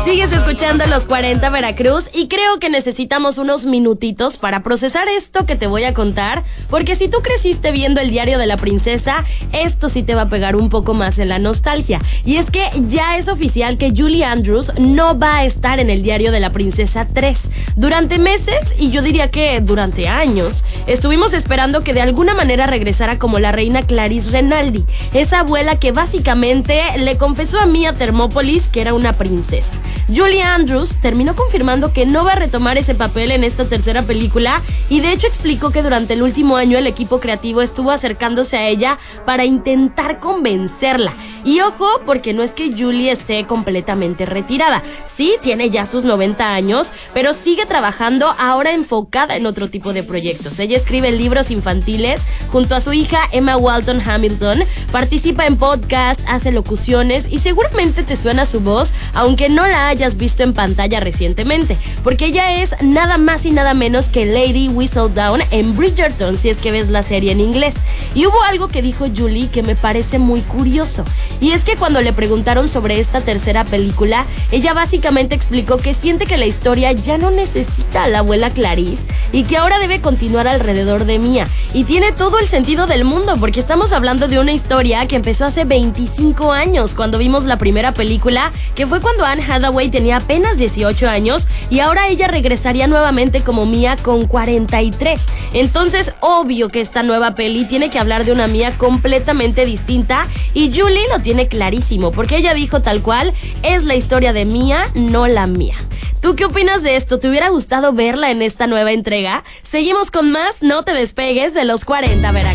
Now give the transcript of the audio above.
Sigues escuchando Los 40 Veracruz y creo que necesitamos unos minutitos para procesar esto que te voy a contar, porque si tú creciste viendo El Diario de la Princesa, esto sí te va a pegar un poco más en la nostalgia. Y es que ya es oficial que Julie Andrews no va a estar en El Diario de la Princesa 3. Durante meses, y yo diría que durante años, estuvimos esperando que de alguna manera regresara como la reina Clarice Renaldi, esa abuela que básicamente le confesó a Mia Thermopolis que era una princesa. Julie Andrews terminó confirmando que no va a retomar ese papel en esta tercera película y de hecho explicó que durante el último año el equipo creativo estuvo acercándose a ella para intentar convencerla. Y ojo, porque no es que Julie esté completamente retirada. Sí, tiene ya sus 90 años, pero sigue trabajando ahora enfocada en otro tipo de proyectos. Ella escribe libros infantiles junto a su hija Emma Walton Hamilton, participa en podcasts, hace locuciones y seguramente te suena su voz, aunque no la hayas visto en pantalla recientemente, porque ella es nada más y nada menos que Lady Whistledown en Bridgerton, si es que ves la serie en inglés. Y hubo algo que dijo Julie que me parece muy curioso, y es que cuando le preguntaron sobre esta tercera película, ella básicamente explicó que siente que la historia ya no necesita a la abuela Clarice y que ahora debe continuar alrededor de Mia. Y tiene todo el sentido del mundo, porque estamos hablando de una historia que empezó hace 25 años, cuando vimos la primera película, que fue cuando Anne Hathaway tenía apenas 18 años y ahora ella regresaría nuevamente como Mia con 43. Entonces, obvio que esta nueva peli tiene que hablar de una Mia completamente distinta y Julie lo tiene clarísimo, porque ella dijo tal cual, es la historia de Mia, no la mía. ¿Tú qué opinas de esto? ¿Te hubiera gustado verla en esta nueva entrega? Seguimos con más, no te despegues de Los 40 Veracruz.